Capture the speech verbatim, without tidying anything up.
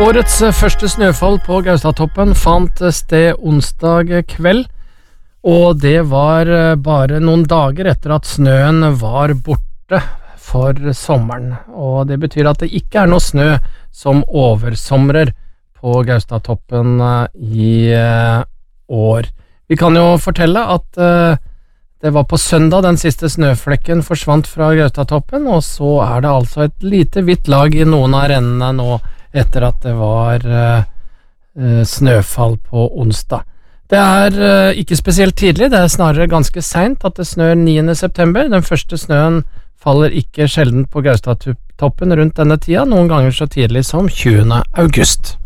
Årets første snøfall på Gaustatoppen fant sted onsdag kveld, og det var bare noen dager etter at snøen var borte for sommeren. Og det betyr at det ikke er noe snø som oversomrer på Gaustatoppen i år. Vi kan jo fortelle at det var på søndag den siste snøflekken forsvant fra Gaustatoppen, og så er det altså et lite hvitt lag i noen av rennene nå etter at det var uh, snøfall på onsdag. Det er uh, ikke spesielt tidlig, det er snarere ganske sent at det snør niende september. Den første snøen faller ikke sjelden på Gaustatoppen rundt denne tida, noen ganger så tidlig som tjuende august.